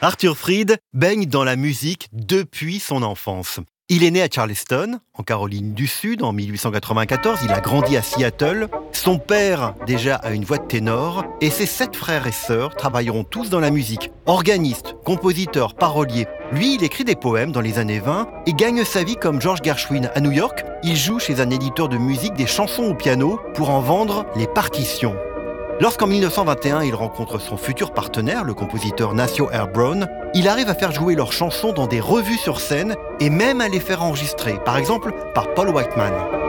Arthur Freed baigne dans la musique depuis son enfance. Il est né à Charleston, en Caroline du Sud, en 1894. Il a grandi à Seattle. Son père, déjà, a une voix de ténor. Et ses 7 frères et sœurs travailleront tous dans la musique. Organistes, compositeurs, paroliers. Lui, il écrit des poèmes dans les années 20 et gagne sa vie comme George Gershwin. À New York, il joue chez un éditeur de musique des chansons au piano pour en vendre les partitions. Lorsqu'en 1921, il rencontre son futur partenaire, le compositeur Nacio Air Brown, il arrive à faire jouer leurs chansons dans des revues sur scène et même à les faire enregistrer, par exemple par Paul Whiteman.